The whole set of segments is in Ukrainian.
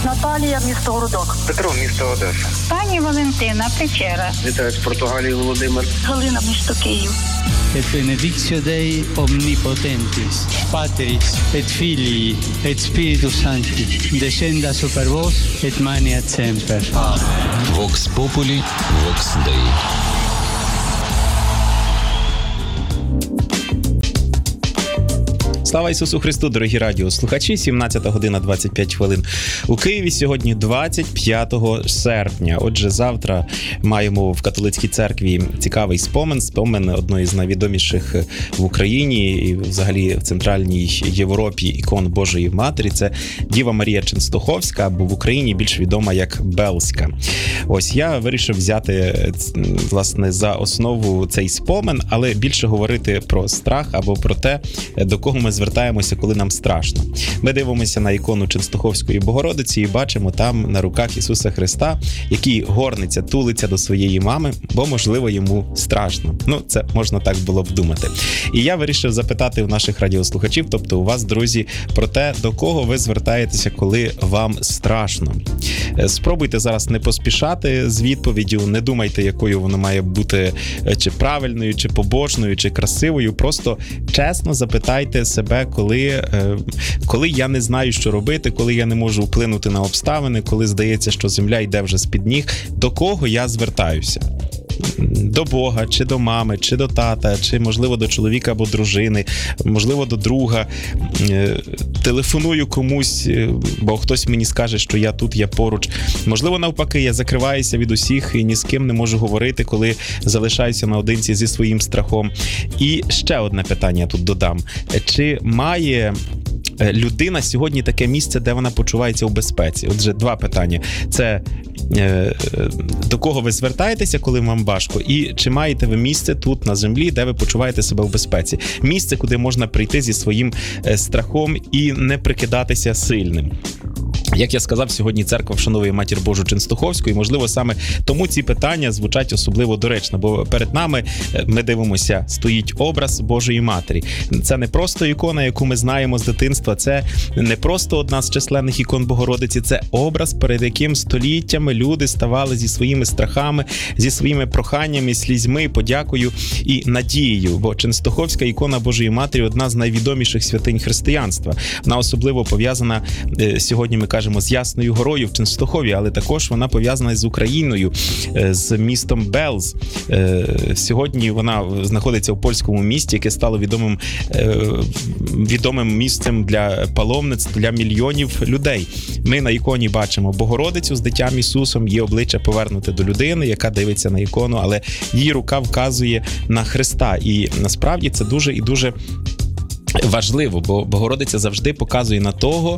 Наталія, місто Городок. Петро, місто Одеса. Пані Валентина, Печера. Вітаю з Португалії, Володимир. Галина, місто Київ. Et benedictio Dei omnipotentis, Patris et Filii et Spiritus Sancti, descenda super vos et maneat semper. Vox Populi, Vox Dei. Слава Ісусу Христу, дорогі радіослухачі, 17 година 25 хвилин у Києві, сьогодні 25 серпня. Отже, завтра маємо в католицькій церкві цікавий спомин одної з найвідоміших в Україні і взагалі в Центральній Європі ікон Божої Матері. Це Діва Марія Ченстоховська, або в Україні більш відома як Белзька. Ось я вирішив взяти, власне, за основу цей спомин, але більше говорити про страх або про те, до кого ми звертаємося, коли нам страшно. Ми дивимося на ікону Ченстоховської Богородиці і бачимо там на руках Ісуса Христа, який горниться, тулиться до своєї мами, бо, можливо, йому страшно. Це можна так було б думати. І я вирішив запитати у наших радіослухачів, тобто у вас, друзі, про те, до кого ви звертаєтеся, коли вам страшно. Спробуйте зараз не поспішати з відповіддю, не думайте, якою вона має бути, чи правильною, чи побожною, чи красивою. Просто чесно запитайте себе, коли я не знаю, що робити, коли я не можу вплинути на обставини, коли здається, що земля йде вже з-під ніг, до кого я звертаюся? До Бога, чи до мами, чи до тата, чи, можливо, до чоловіка або дружини, можливо, до друга. Телефоную комусь, бо хтось мені скаже, що я тут, я поруч. Можливо, навпаки, я закриваюся від усіх і ні з ким не можу говорити, коли залишаюся наодинці зі своїм страхом. І ще одне питання тут додам. Чи має людина сьогодні таке місце, де вона почувається у безпеці? Отже, два питання. Це до кого ви звертаєтеся, коли вам важко, і чи маєте ви місце тут на землі, де ви почуваєте себе в безпеці? Місце, куди можна прийти зі своїм страхом і не прикидатися сильним. Як я сказав, сьогодні церква вшановує Матір Божу Ченстоховську, і, можливо, саме тому ці питання звучать особливо доречно, бо перед нами, ми дивимося, стоїть образ Божої Матері. Це не просто ікона, яку ми знаємо з дитинства, це не просто одна з численних ікон Богородиці, це образ, перед яким століттями люди ставали зі своїми страхами, зі своїми проханнями, слізьми, подякою і надією, бо Ченстоховська ікона Божої Матері – одна з найвідоміших святинь християнства. Вона особливо пов'язана, сьогодні ми кажемо, з Ясною горою в Ченстохові, але також вона пов'язана з Україною, з містом Белз. Сьогодні вона знаходиться в польському місті, яке стало відомим місцем для паломництв, для мільйонів людей. Ми на іконі бачимо Богородицю з дитям Ісусом, її обличчя повернуте до людини, яка дивиться на ікону, але її рука вказує на Христа. І насправді це дуже і дуже важливо, бо Богородиця завжди показує на того,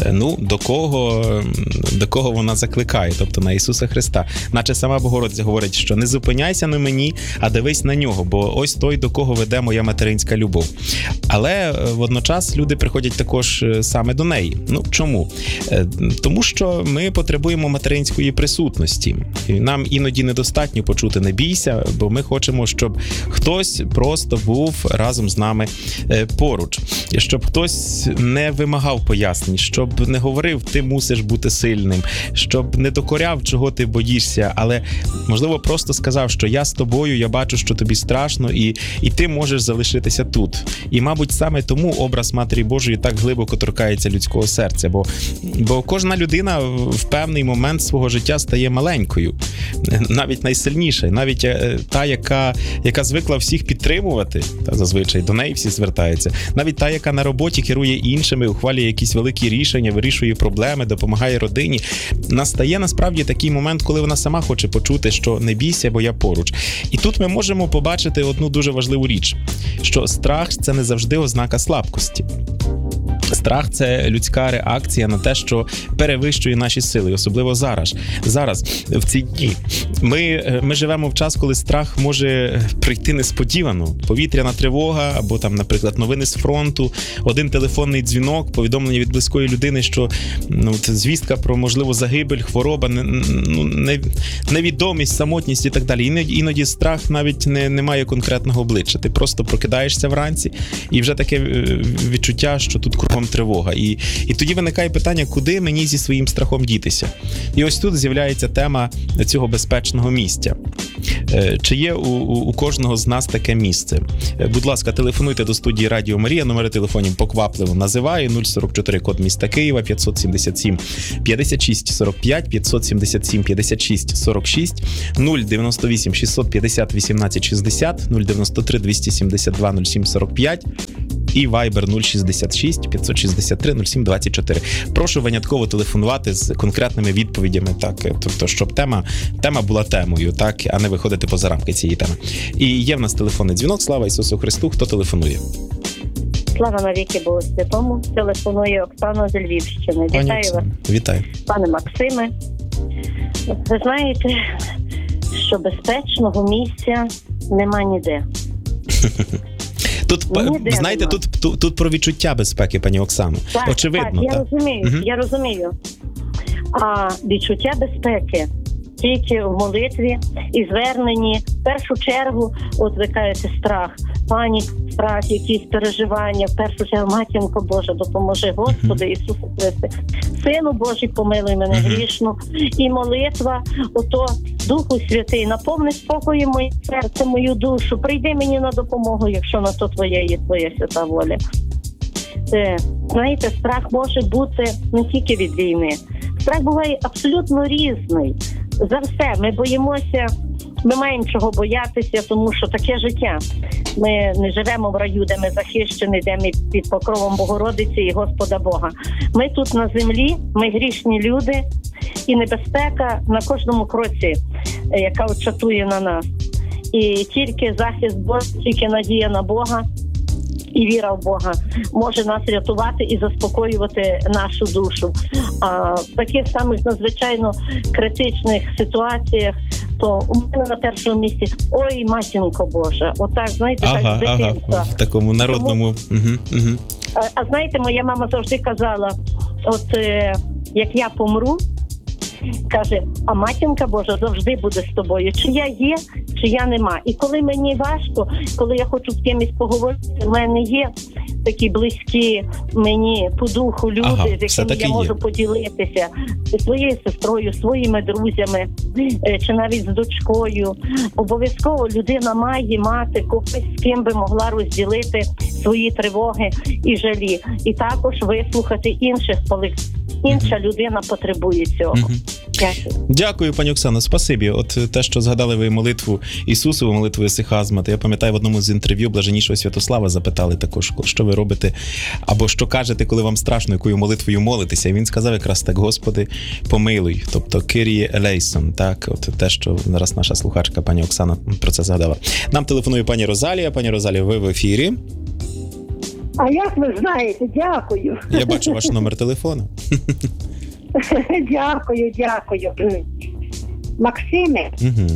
до кого вона закликає, тобто на Ісуса Христа. Наче сама Богородиця говорить, що не зупиняйся на мені, а дивись на нього, бо ось той, до кого веде моя материнська любов. Але водночас люди приходять також саме до неї. Чому? Тому що ми потребуємо материнської присутності. І нам іноді недостатньо почути «не бійся», бо ми хочемо, щоб хтось просто був разом з нами поруч. Щоб хтось не вимагав пояснень, щоб не говорив «ти мусиш бути сильним», щоб не докоряв, чого ти боїшся, але, можливо, просто сказав, що я з тобою, я бачу, що тобі страшно, і ти можеш залишитися тут. І, мабуть, саме тому образ Матері Божої так глибоко торкається людського серця, бо кожна людина в певний момент свого життя стає маленькою, навіть найсильніша, навіть та, яка звикла всіх підтримувати, та зазвичай до неї всі звертаються, навіть та, яка на роботі керує іншими, ухвалює якісь великі рішення, вирішує проблеми, допомагає родині. Настає насправді такий момент, коли вона сама хоче почути, що не бійся, бо я поруч. І тут ми можемо побачити одну дуже важливу річ, що страх – це не завжди ознака слабкості. Страх – це людська реакція на те, що перевищує наші сили, особливо зараз, в ці дні. Ми живемо в час, коли страх може прийти несподівано. Повітряна тривога або, наприклад, новини з фронту, один телефонний дзвінок, повідомлення від близької людини, що звістка про, можливо, загибель, хвороба, невідомість, самотність і так далі. Іноді страх навіть не має конкретного обличчя. Ти просто прокидаєшся вранці і вже таке відчуття, що тут кругом тривога. І тоді виникає питання, куди мені зі своїм страхом дітися? І ось тут з'являється тема цього безпечного місця. Чи є у кожного з нас таке місце? Будь ласка, телефонуйте до студії Радіо Марія, номери телефонів поквапливо називаю, 044 код міста Києва, 577 56 45, 577 56 46, 098 650 18 60, 093 272 07 45 і Viber 066 563 07 24. Прошу винятково телефонувати з конкретними відповідями, так, тобто, щоб тема була темою, так, а не виходити поза рамки цієї теми. І є в нас телефонний дзвінок. Слава Ісусу Христу. Хто телефонує? Слава навіки Богу Святому. Телефонує Оксана з Львівщини. Вітаю вас. Вітаю. Пане Максиме, ви знаєте, що безпечного місця нема ніде. Тут, знаєте, тут про відчуття безпеки, пані Оксано. Так, очевидно. Так, я розумію. А відчуття безпеки тільки в молитві і зверненні. В першу чергу, от ви кажете, страх, паніка, страх, якісь переживання. В першу чергу, Матінко Божа, допоможи, Господи Ісусу Христе. Сину Божий, помилуй мене грішну. І молитва, ото Духу Святий, наповни спокоєм моє серце, мою душу. Прийди мені на допомогу, якщо на то Твоя є Твоя свята воля. Знаєте, страх може бути не тільки від війни. Страх буває абсолютно різний. За все. Ми боїмося, ми маємо чого боятися, тому що таке життя. Ми не живемо в раю, де ми захищені, де ми під покровом Богородиці і Господа Бога. Ми тут на землі, ми грішні люди, і небезпека на кожному кроці, яка очатує на нас. І тільки захист Бога, тільки надія на Бога і віра в Бога може нас рятувати і заспокоювати нашу душу. А в таких самих надзвичайно критичних ситуаціях, то у мене на першому місці «Ой, Матінко Божа». Отак, знаєте, так, дитинства. В такому народному... А знаєте, моя мама завжди казала, от як я помру, каже, а Матінка Божа завжди буде з тобою. Чи я є, чи я нема. І коли мені важко, коли я хочу з кимось поговорити, в мене є такі близькі мені по духу люди, з якими я можу поділитися зі своєю сестрою, своїми друзями, чи навіть з дочкою. Обов'язково людина має мати когось, з ким би могла розділити свої тривоги і жалі. І також вислухати інших, коли інша людина потребує цього. Дякую, пані Оксано, спасибі. От те, що згадали ви молитву Ісусову, молитву Ісихазма, то я пам'ятаю, в одному з інтерв'ю блаженнішого Святослава запитали також, що ви робите, або що кажете, коли вам страшно, якою молитвою молитеся. І він сказав якраз так: Господи, помилуй, тобто Киріє елейсон, так, от те, що зараз наша слухачка пані Оксана про це згадала. Нам телефонує пані Розалія. Пані Розалія, ви в ефірі. А як ви знаєте, дякую. Я бачу ваш номер телефону. Дякую. Максиме,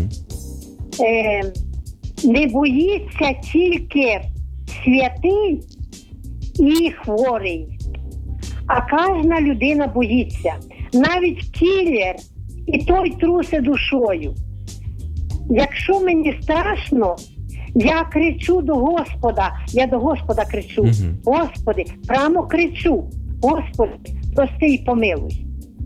не боїться тільки святий і хворий, а кожна людина боїться. Навіть кілер і той трусе душою. Якщо мені страшно, я кричу до Господа, я до Господа кричу. Господи, прямо кричу. Господи, прости і помилуй.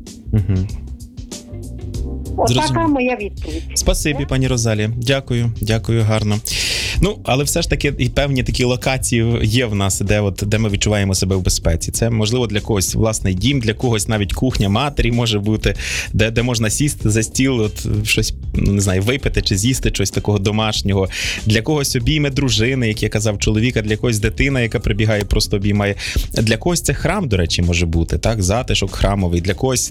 Отака моя відповідь. Спасибі, пані Розалія. Дякую, гарно. Ну, але все ж таки і певні такі локації є в нас, де ми відчуваємо себе в безпеці. Це, можливо, для когось власний дім, для когось навіть кухня матері може бути, де можна сісти за стіл, от щось, не знаю, випити чи з'їсти щось такого домашнього. Для когось обійми дружини, як я казав, чоловіка, для когось дитина, яка прибігає, просто обіймає. Для когось це храм, до речі, може бути, так, затишок храмовий. Для когось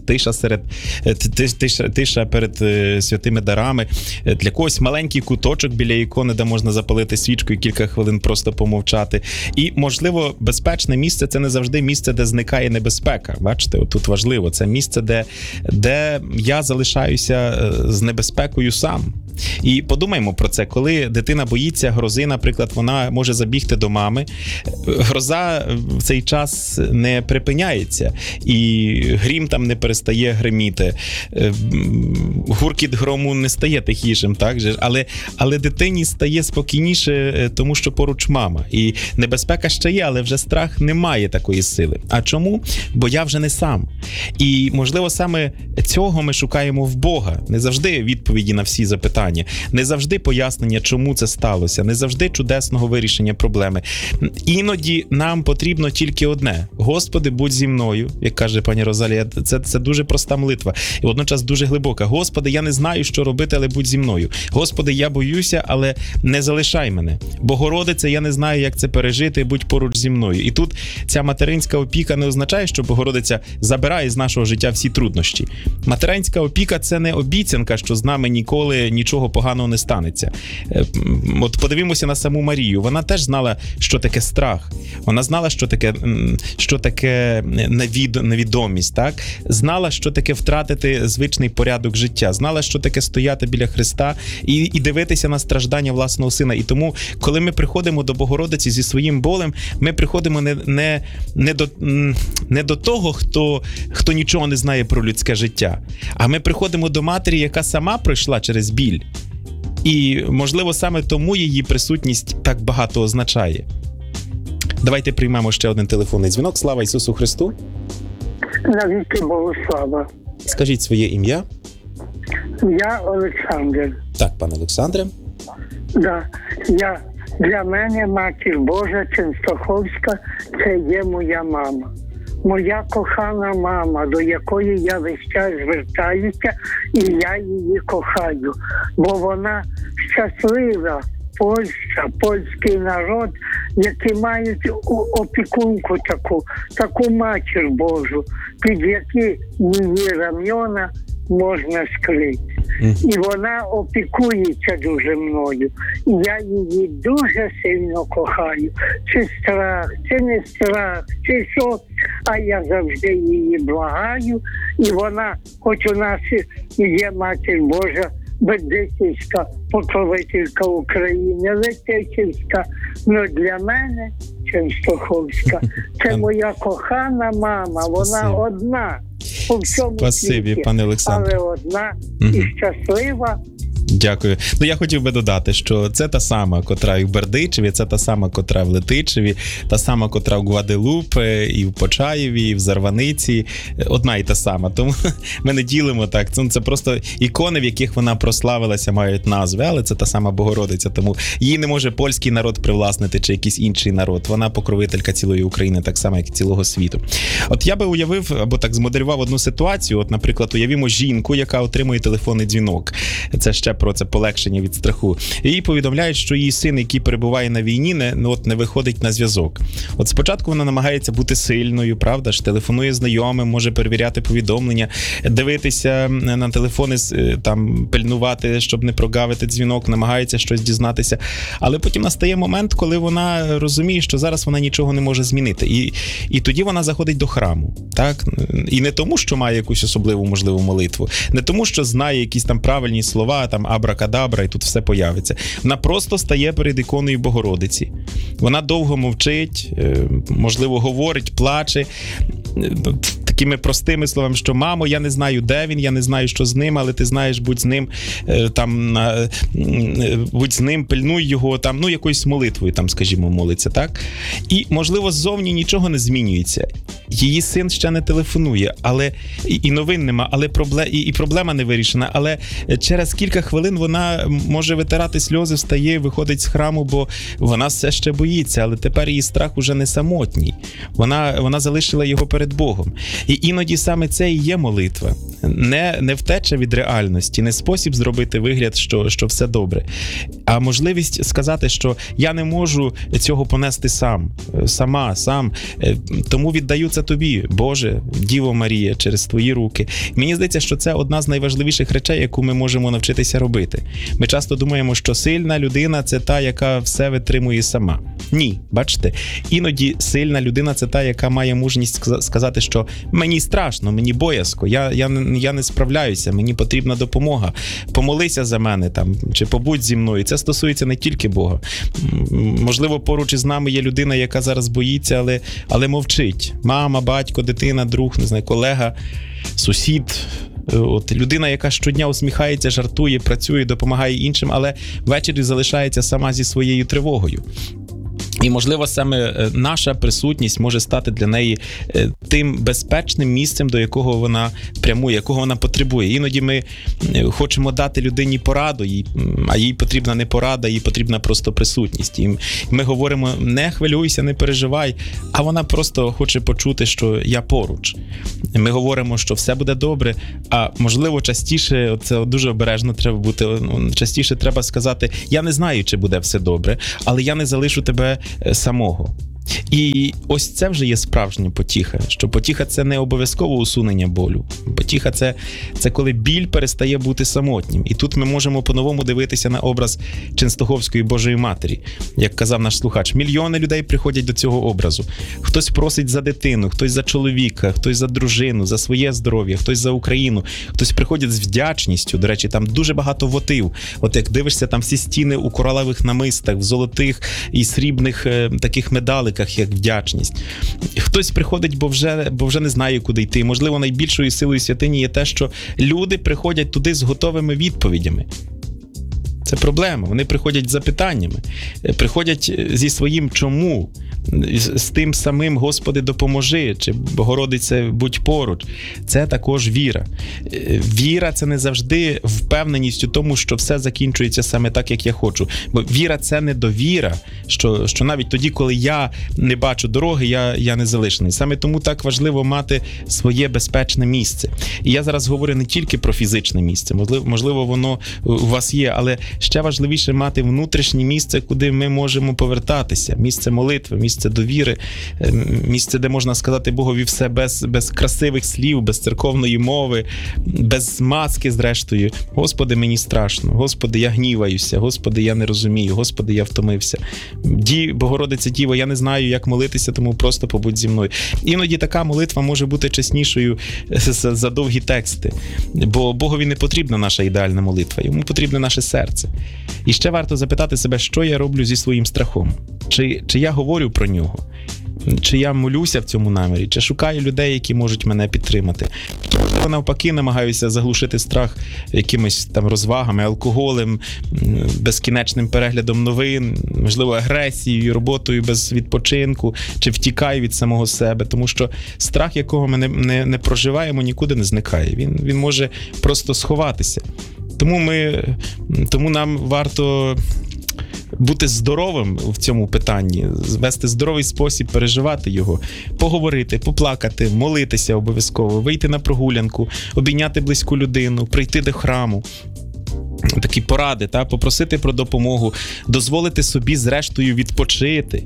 тиша перед святими дарами. Для когось маленький куточок біля ікони, де можна запалити свічку і кілька хвилин просто помовчати. І, можливо, безпечне місце – це не завжди місце, де зникає небезпека. Бачите, тут важливо. Це місце, де я залишаюся з небезпекою сам. І подумаймо про це, коли дитина боїться грози, наприклад, вона може забігти до мами, гроза в цей час не припиняється, і грім там не перестає гриміти, гуркіт грому не стає тихішим, так же? Але дитині стає спокійніше, тому що поруч мама. І небезпека ще є, але вже страх не має такої сили. А чому? Бо я вже не сам. І, можливо, саме цього ми шукаємо в Бога. Не завжди відповіді на всі запитання, не завжди пояснення, чому це сталося, не завжди чудесного вирішення проблеми. Іноді нам потрібно тільки одне. Господи, будь зі мною, як каже пані Розалія. Це дуже проста молитва і водночас дуже глибока. Господи, я не знаю, що робити, але будь зі мною. Господи, я боюся, але не залишай мене. Богородице, я не знаю, як це пережити, будь поруч зі мною. І тут ця материнська опіка не означає, що Богородиця забирає з нашого життя всі труднощі. Материнська опіка – це не обіцянка, що з нами ніколи нічого поганого не станеться. От подивімося на саму Марію. Вона теж знала, що таке страх. Вона знала, що таке невідомість, так? Знала, що таке втратити звичний порядок життя. Знала, що таке стояти біля Христа і дивитися на страждання власного сина. І тому, коли ми приходимо до Богородиці зі своїм болем, ми приходимо не до того, хто нічого не знає про людське життя, а ми приходимо до матері, яка сама пройшла через біль. І, можливо, саме тому її присутність так багато означає. Давайте приймемо ще один телефонний дзвінок. Слава Ісусу Христу! Навіки Богу слава. Скажіть своє ім'я. Я Олександр. Так, пане Олександре. Да. Для мене Матір Божа Ченстоховська – це є моя мама. Моя кохана мама, до якої я весь час звертаюся, і я її кохаю. Бо вона щаслива, Польща, польський народ, які мають опікунку таку Матір Божу, під які її рам'яна можна скрити. І вона опікується дуже мною. І я її дуже сильно кохаю. Чи страх, чи не страх, чи що. А я завжди її благаю. І вона, хоч у нас є Матір Божа, Бердичівська, покровителька України, Летичівська, але для мене Ченстоховська. Це моя кохана мама, вона одна у всьому світі, пане Олександре. але одна і щаслива. Дякую. Я хотів би додати, що це та сама, котра і в Бердичеві, це та сама, котра в Летичеві, та сама, котра в Гваделупе, і в Почаєві, і в Зарваниці. Одна і та сама. Тому ми не ділимо так. Це просто ікони, в яких вона прославилася, мають назви, але це та сама Богородиця. Тому її не може польський народ привласнити чи якийсь інший народ. Вона покровителька цілої України, так само, як і цілого світу. От я би уявив, або так змоделював одну ситуацію. От, наприклад, уявімо жінку, яка отримує телефонний дзвінок. Це ще про це полегшення від страху. Їй повідомляють, що її син, який перебуває на війні, не виходить на зв'язок. От спочатку вона намагається бути сильною, правда ж, телефонує знайомим, може перевіряти повідомлення, дивитися на телефони, там, пильнувати, щоб не прогавити дзвінок, намагається щось дізнатися. Але потім настає момент, коли вона розуміє, що зараз вона нічого не може змінити. І тоді вона заходить до храму. Так? І не тому, що має якусь особливу, можливу молитву, не тому, що знає якісь там правильні слова, там абракадабра, і тут все появиться. Вона просто стає перед іконою Богородиці. Вона довго мовчить, можливо, говорить, плаче, такими простими словами, що мамо, я не знаю, де він, я не знаю, що з ним, але ти знаєш, будь з ним, будь з ним, пильнуй його, там, якоюсь молитвою, там, скажімо, молиться, так? І, можливо, ззовні нічого не змінюється. Її син ще не телефонує, але і новин нема, але і проблема не вирішена, але через кілька хвилин вона може витирати сльози, встає, виходить з храму, бо вона все ще боїться, але тепер її страх уже не самотній. Вона залишила його перед Богом. І іноді саме це і є молитва. Не втеча від реальності, не спосіб зробити вигляд, що все добре, а можливість сказати, що я не можу цього понести сам, тому віддаю це за тобі, Боже, Діво Марія, через твої руки. Мені здається, що це одна з найважливіших речей, яку ми можемо навчитися робити. Ми часто думаємо, що сильна людина – це та, яка все витримує сама. Ні, бачите, іноді сильна людина – це та, яка має мужність сказати, що мені страшно, мені боязко, я не справляюся, мені потрібна допомога. Помолися за мене там, чи побудь зі мною. Це стосується не тільки Бога. Можливо, поруч із нами є людина, яка зараз боїться, але мовчить. Мама, батько, дитина, друг, не знаю, колега, сусід. От людина, яка щодня усміхається, жартує, працює, допомагає іншим, але ввечері залишається сама зі своєю тривогою. І, можливо, саме наша присутність може стати для неї тим безпечним місцем, до якого вона прямує, якого вона потребує. Іноді ми хочемо дати людині пораду, а їй потрібна не порада, їй потрібна просто присутність. І ми говоримо, не хвилюйся, не переживай, а вона просто хоче почути, що я поруч. Ми говоримо, що все буде добре, а можливо частіше, це дуже обережно треба бути, частіше треба сказати, я не знаю, чи буде все добре, але я не залишу тебе самого. І ось це вже є справжня потіха, що потіха – це не обов'язково усунення болю. Потіха – це коли біль перестає бути самотнім. І тут ми можемо по-новому дивитися на образ Ченстоховської Божої Матері. Як казав наш слухач, мільйони людей приходять до цього образу. Хтось просить за дитину, хтось за чоловіка, хтось за дружину, за своє здоров'я, хтось за Україну, хтось приходить з вдячністю. До речі, там дуже багато вотив. От як дивишся, там всі стіни у коралових намистах, в золотих і срібних таких медаликах, як вдячність. Хтось приходить, бо вже не знає, куди йти. Можливо, найбільшою силою святині є те, що люди приходять туди з готовими відповідями. Це проблема. Вони приходять з запитаннями, приходять зі своїм «чому?», з тим самим «Господи, допоможи» чи «Богородице, будь поруч». Це також віра. Віра – це не завжди впевненість у тому, що все закінчується саме так, як я хочу. Бо віра – це не довіра, що навіть тоді, коли я не бачу дороги, я не залишений. Саме тому так важливо мати своє безпечне місце. І я зараз говорю не тільки про фізичне місце, можливо, воно у вас є, але ще важливіше мати внутрішнє місце, куди ми можемо повертатися. Місце молитви, місце довіри, місце, де можна сказати Богові все без красивих слів, без церковної мови, без маски, зрештою. Господи, мені страшно. Господи, я гніваюся. Господи, я не розумію. Господи, я втомився. Богородиця Діво, я не знаю, як молитися, тому просто побудь зі мною. Іноді така молитва може бути чеснішою за довгі тексти. Бо Богові не потрібна наша ідеальна молитва. Йому потрібне наше серце. І ще варто запитати себе, що я роблю зі своїм страхом. Чи я говорю про нього? Чи я молюся в цьому намірі? Чи шукаю людей, які можуть мене підтримати? Можливо, навпаки, намагаюся заглушити страх якимись там розвагами, алкоголем, безкінечним переглядом новин, можливо, агресією, роботою без відпочинку, чи втікаю від самого себе. Тому що страх, якого ми не проживаємо, нікуди не зникає. Він може просто сховатися. Тому нам варто бути здоровим в цьому питанні, вести здоровий спосіб переживати його, поговорити, поплакати, молитися обов'язково, вийти на прогулянку, обійняти близьку людину, прийти до храму. Такі поради, попросити про допомогу, дозволити собі зрештою відпочити.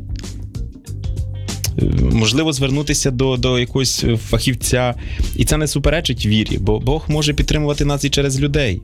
Можливо, звернутися до якогось фахівця. І це не суперечить вірі, бо Бог може підтримувати нас і через людей.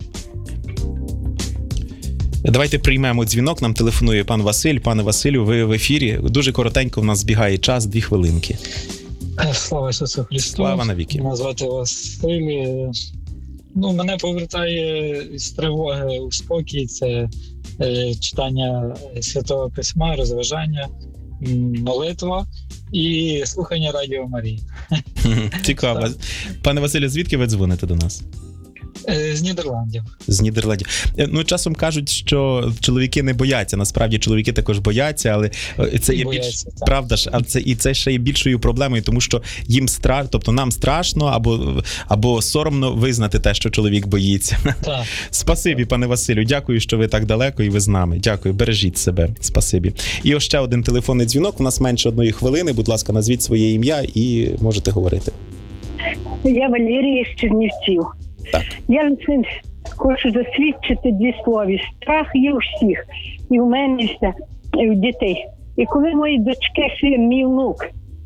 Давайте приймемо дзвінок, нам телефонує пан Василь. Пане Василю, ви в ефірі. Дуже коротенько в нас збігає час, 2 хвилинки. Слава Ісусу Христу. Слава навіки. Мене звати Василь. Мене повертає з тривоги у спокій. Це читання Святого Письма, розважання, молитва і слухання Радіо Марії. Цікаво. Пане Василю, звідки ви дзвоните до нас? З Нідерландів. З Нідерландів. Часом кажуть, що чоловіки не бояться. Насправді, чоловіки також бояться, але це є більш... Правда ж, і це ще є більшою проблемою, тому що їм тобто нам страшно або соромно визнати те, що чоловік боїться. Так. Спасибі, пане Василю. Дякую, що ви так далеко і ви з нами. Дякую, бережіть себе. Спасибі. І ось ще один телефонний дзвінок. У нас менше 1 хвилини. Будь ласка, назвіть своє ім'я і можете говорити. Я Валерія з Чернівців. Так. Я хочу засвідчити 2 слова. Страх є у всіх. І у мене, і у дітей. І коли мої дочки, син, мій внук,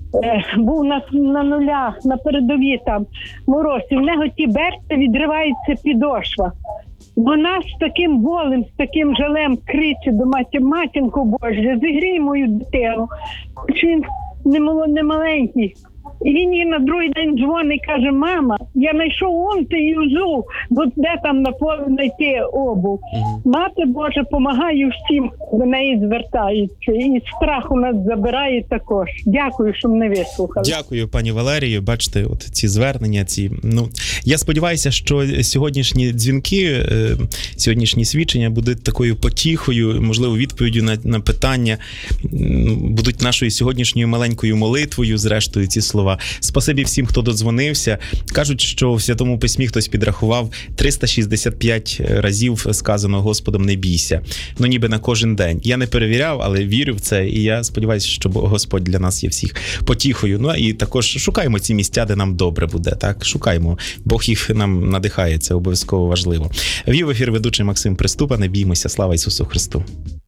був на нулях, на передовій там мороз, і в нього ті берці відривається підошва. Вона з таким болем, з таким жалем кричить до матінку Божу, зігрій мою дитину. Хоч він не маленький. І він їй на другий день дзвонить і каже: мама, я знайшов онти і взув, бо де там на полі знайти обув. Мати Божа допомагає всім, до неї звертаються. І страх у нас забирає також. Дякую, що мене вислухали. Дякую, пані Валерію. Бачите, от ці звернення, я сподіваюся, що сьогоднішні дзвінки, сьогоднішні свідчення будуть такою потіхою, можливо, відповіддю на питання, будуть нашою сьогоднішньою маленькою молитвою, зрештою, ці слова. Спасибі всім, хто додзвонився. Кажуть, що в Святому Письмі хтось підрахував 365 разів сказано Господом не бійся. Ніби на кожен день. Я не перевіряв, але вірю в це, і я сподіваюся, що Господь для нас є всіх потіхою. І також шукаємо ці місця, де нам добре буде. Так, шукаємо. Бог їх нам надихає, це обов'язково важливо. Вів ефір ведучий Максим Приступа. Не біймося. Слава Ісусу Христу.